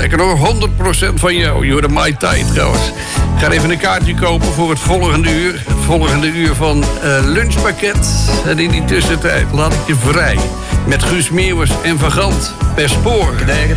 Lekker hoor, 100% van jou. You're the Mai Tai trouwens. Ik ga even een kaartje kopen voor het volgende uur. Het volgende uur van Lunchpakket. En in die tussentijd laat ik je vrij. Met Guus Meeuwers en Van Gant per spoor.